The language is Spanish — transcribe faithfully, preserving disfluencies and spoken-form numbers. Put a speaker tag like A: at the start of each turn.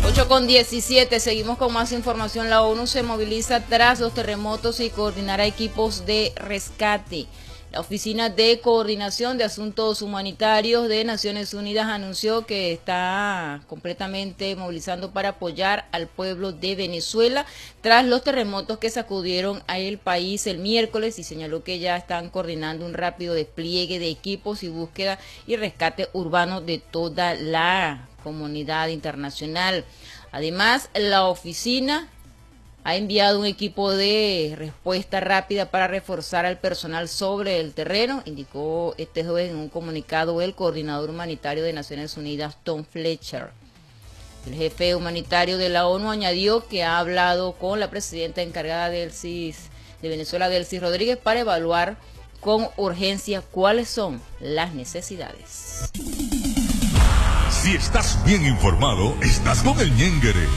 A: ocho con diecisiete, seguimos con más información. La ONU se moviliza tras los terremotos y coordinará equipos de rescate. La Oficina de Coordinación de Asuntos Humanitarios de Naciones Unidas anunció que está completamente movilizando para apoyar al pueblo de Venezuela tras los terremotos que sacudieron a el país el miércoles, y señaló que ya están coordinando un rápido despliegue de equipos y búsqueda y rescate urbano de toda la comunidad internacional. Además, la oficina ha enviado un equipo de respuesta rápida para reforzar al personal sobre el terreno, indicó este jueves en un comunicado el coordinador humanitario de Naciones Unidas, Tom Fletcher. El jefe humanitario de la ONU añadió que ha hablado con la presidenta encargada del C I S de Venezuela, Delcy Rodríguez, para evaluar con urgencia cuáles son las necesidades.
B: Si estás bien informado, estás con el Ñenguere.